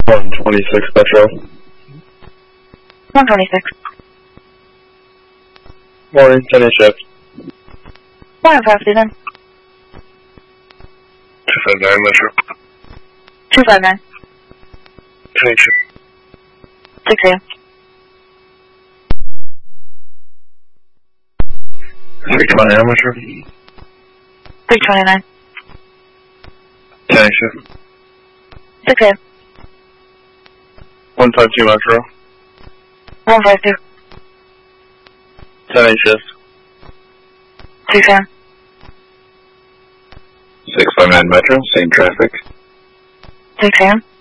126 Metro. 126. Morning, 10 shift. Morning, Susan. 259 Metro. 259. 10 shift. 6 a.m. 329 Metro. 329. 10 shift. 6 a.m. 152 Metro. 152. 10 shift. 210. 659 Metro, same traffic. 6 a.m.